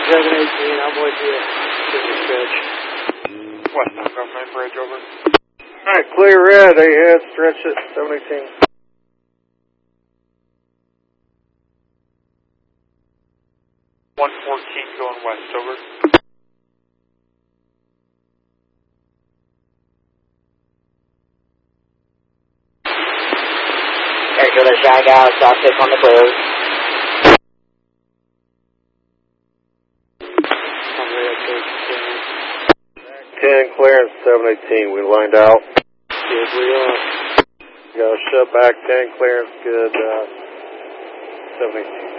718, I'm with you. Give me a stretch. West Montgomery Main Bridge, over. Alright, clear red, ahead, stretch it, 718. 114 going west, over. Regular shag out, stop 6 on the clear. I'm red, 10 clearance, 718, we lined out. Good, we are. Got a shut back, 10 clearance, good, 718.